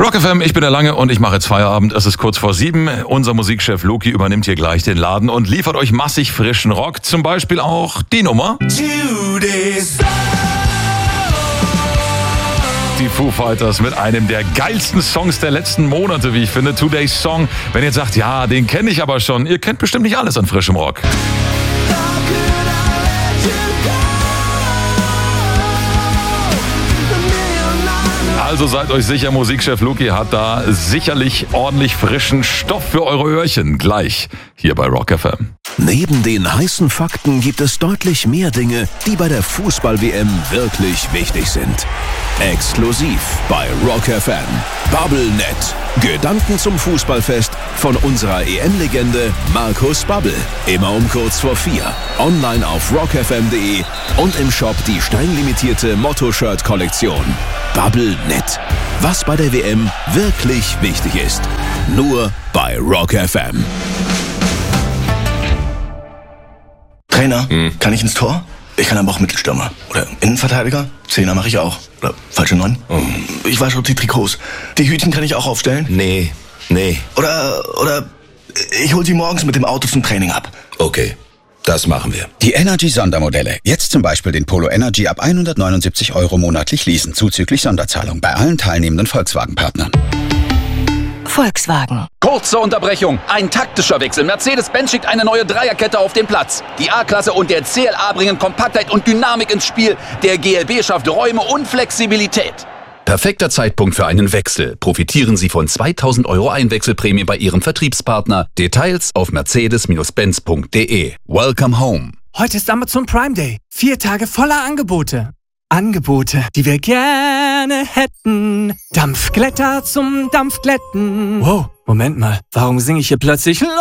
Rock FM, ich bin der Lange und ich mache jetzt Feierabend. Es ist kurz vor 7. Unser Musikchef Luki übernimmt hier gleich den Laden und liefert euch massig frischen Rock. Zum Beispiel auch die Nummer. Die Foo Fighters mit einem der geilsten Songs der letzten Monate, wie ich finde. Today's Song. Wenn ihr jetzt sagt, ja, den kenne ich aber schon. Ihr kennt bestimmt nicht alles an frischem Rock. Also seid euch sicher, Musikchef Luki hat da sicherlich ordentlich frischen Stoff für eure Öhrchen. Gleich hier bei Rock FM. Neben den heißen Fakten gibt es deutlich mehr Dinge, die bei der Fußball-WM wirklich wichtig sind. Exklusiv bei Rock FM. BubbleNet. Gedanken zum Fußballfest von unserer EM-Legende Markus Babbel. Immer um kurz vor 4. Online auf rockfm.de und im Shop die streng limitierte Motto-Shirt-Kollektion. BubbleNet. Was bei der WM wirklich wichtig ist. Nur bei Rock FM. Trainer, kann ich ins Tor? Ich kann aber auch Mittelstürmer. Oder Innenverteidiger? Zehner mache ich auch. Oder falsche 9? Ich wasche auch die Trikots. Die Hütchen kann ich auch aufstellen? Nee. Oder ich hol sie morgens mit dem Auto zum Training ab. Okay, das machen wir. Die Energy-Sondermodelle. Jetzt zum Beispiel den Polo Energy ab 179 € monatlich leasen, zuzüglich Sonderzahlung bei allen teilnehmenden Volkswagen-Partnern. Volkswagen. Kurze Unterbrechung. Ein taktischer Wechsel. Mercedes-Benz schickt eine neue Dreierkette auf den Platz. Die A-Klasse und der CLA bringen Kompaktheit und Dynamik ins Spiel. Der GLB schafft Räume und Flexibilität. Perfekter Zeitpunkt für einen Wechsel. Profitieren Sie von 2.000 € Einwechselprämie bei Ihrem Vertriebspartner. Details auf mercedes-benz.de. Welcome home. Heute ist Amazon Prime Day. 4 Tage voller Angebote. Angebote, die wir gerne hätten. Dampfglätter zum Dampfglätten. Wow, Moment mal. Warum singe ich hier plötzlich